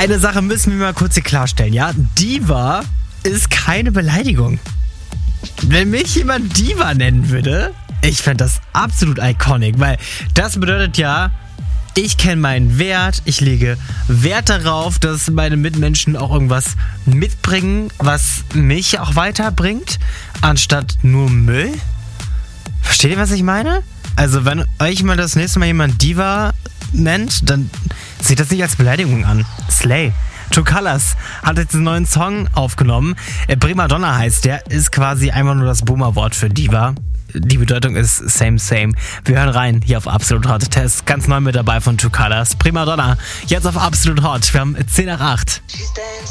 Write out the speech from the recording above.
eine Sache müssen wir mal kurz hier klarstellen, ja? Diva ist keine Beleidigung. Wenn mich jemand Diva nennen würde, ich fände das absolut iconic, weil das bedeutet ja, ich kenne meinen Wert, ich lege Wert darauf, dass meine Mitmenschen auch irgendwas mitbringen, was mich auch weiterbringt, anstatt nur Müll. Versteht ihr, was ich meine? Also wenn euch mal das nächste Mal jemand Diva nennt, dann seht das nicht als Beleidigung an. Slay. True Colors hat jetzt einen neuen Song aufgenommen. Primadonna heißt der, ist quasi einfach nur das Boomer-Wort für Diva. Die Bedeutung ist same, same. Wir hören rein hier auf Absolut Hot. Test ganz neu mit dabei von True Colors. Primadonna, jetzt auf Absolut Hot. Wir haben 10 nach 8.